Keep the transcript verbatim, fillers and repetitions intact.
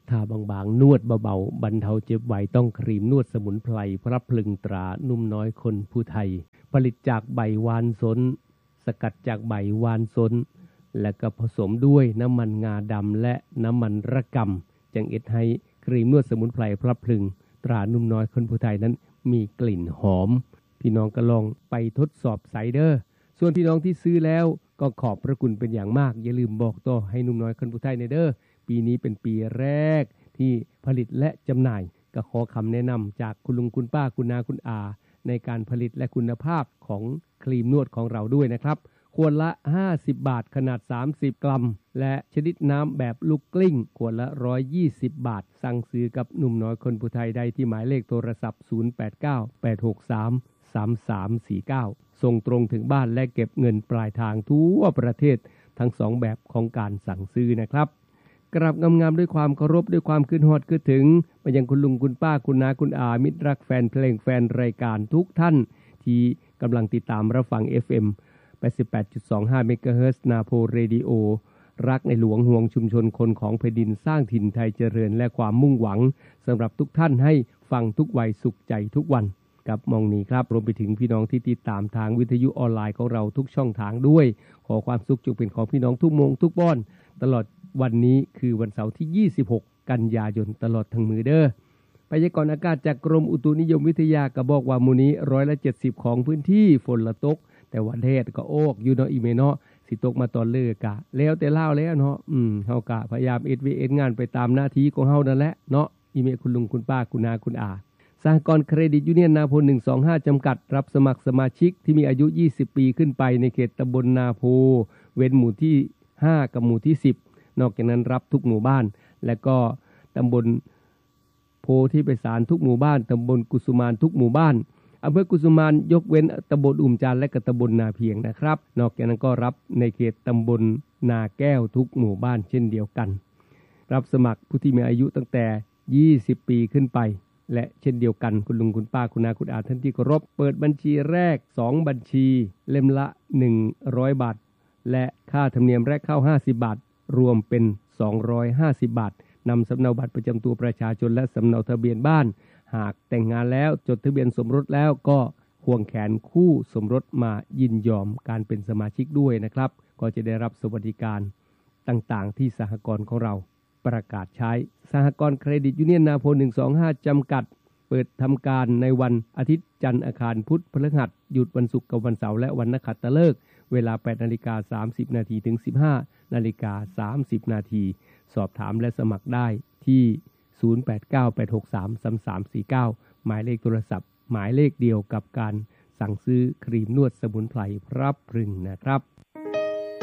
ทาบางๆนวดเบาๆบรรเทาเจ็บไวต้องครีมนวดสมุนไพรพระพลึงตรานุ่มน้อยคนผู้ไทยผลิตจากใบวานสนสกัดจากใบวานสนและก็ผสมด้วยน้ำมันงาดำและน้ำมันระกำจังเอ็ดให้ครีมนวดสมุนไพรพระพลึงตรานุ่มน้อยคนผู้ไทยนั้นมีกลิ่นหอมพี่น้องก็ลองไปทดสอบไซเดอร์ส่วนพี่น้องที่ซื้อแล้วก็ขอบพระคุณเป็นอย่างมากอย่าลืมบอกต่อให้นุ่มน้อยคนผู้ไทยในเด้อปีนี้เป็นปีแรกที่ผลิตและจำหน่ายก็ขอคำแนะนำจากคุณลุงคุณป้าคุณนาคุณอาในการผลิตและคุณภาพของครีมนวดของเราด้วยนะครับขวดละห้าสิบบาทขนาดสามสิบกรัมและชนิดน้ำแบบลูกกลิ้งขวดละหนึ่งร้อยยี่สิบบาทสั่งซื้อกับหนุ่มน้อยคนผู้ไทยได้ที่หมายเลขโทรศัพท์ศูนย์ แปด เก้า แปด หก สาม สาม สาม สี่ เก้าส่งตรงถึงบ้านและเก็บเงินปลายทางทั่วประเทศทั้งสองแบบของการสั่งซื้อนะครับกราบงามๆด้วยความเคารพด้วยความคิดฮอดคิดถึงไปยังคุณลุงคุณป้าคุณนาคุณอามิตรรักแฟนเพลงแฟนรายการทุกท่านที่กำลังติดตามรับฟัง เอฟ เอ็ม แปดสิบแปดจุดสองห้า เมกะเฮิรตซ์นาโพเรดิโอรักในหลวงห่วงชุมชนคนของแผ่นดินสร้างถิ่นไทยเจริญและความมุ่งหวังสำหรับทุกท่านให้ฟังทุกวัยสุขใจทุกวันกับมองนี้ครับรวมไปถึงพี่น้องที่ติดตามทางวิทยุออนไลน์ของเราทุกช่องทางด้วยขอความสุขจงเป็นของพี่น้องทุกโมงทุกบ้อนตลอดวันนี้คือวันเสาร์ที่ยี่สิบหกกันยายนตลอดทั้งมือเด้อพยากรณ์อากาศจากกรมอุตุนิยมวิทยาก็บอกว่ามื้อนี้ร้อยละเจ็ดสิบของพื้นที่ฝนละตกแต่วันแดดก็โอกอยู่เนาะอีเมเนาะสิตกมาตอนเลิกกะแล้วแต่ลาวแล้วเนาะอืมเฮากะพยายามเอ็ดวีเอ็ดงานไปตามหน้าที่ของเฮานั่นแหละเนาะอีเมคุณลุงคุณป้าคุณนาคุณอาสหกรณ์เครดิตยูเนียนนาโพหนึ่งสองห้าจำกัดรับสมัครสมาชิกที่มีอายุยี่สิบปีขึ้นไปในเขตตำบลนาโพเว้นหมู่ที่ห้ากับหมู่ที่สิบนอกจากนั้นรับทุกหมู่บ้านและก็ตำบลโพธิไพศาลทุกหมู่บ้านตำบลกุสุมานทุกหมู่บ้านอำเภอกุสุมานยกเว้นตำบลอุ่มจานและก็ตำบลนาเพียงนะครับนอกจากนั้นก็รับในเขตตำบลนาแก้วทุกหมู่บ้านเช่นเดียวกันรับสมัครผู้ที่มีอายุตั้งแต่ยี่สิบปีขึ้นไปและเช่นเดียวกันคุณลุงคุณป้าคุณนาคุณอาท่านที่เคารพเปิดบัญชีแรกสองบัญชีเล่มละหนึ่งร้อยบาทและค่าธรรมเนียมแรกเข้าห้าสิบบาทรวมเป็นสองร้อยห้าสิบบาทนำสำเนาบัตรประจำตัวประชาชนและสำเนาทะเบียนบ้านหากแต่งงานแล้วจดทะเบียนสมรสแล้วก็ควงแขนคู่สมรสมายินยอมการเป็นสมาชิกด้วยนะครับก็จะได้รับสวัสดิการต่างๆที่สหกรณ์ของเราประกาศใช้สหกรณ์เครดิตยูเนียนนาโพหนึ่งสองห้าจำกัดเปิดทำการในวันอาทิตย์จันทร์อังคารพุธพฤหัสหยุดวันศุกร์กับวันเสาร์และวันนักขัตฤกษ์เวลา แปดนาฬิกาสามสิบนาทีถึง สิบห้านาฬิกาสามสิบนาทีสอบถามและสมัครได้ที่ศูนย์ แปด เก้า แปด หก สาม สาม สาม สี่ เก้าหมายเลขโทรศัพท์หมายเลขเดียวกับการสั่งซื้อครีมนวดสมุนไพรพระพรึงนะครับ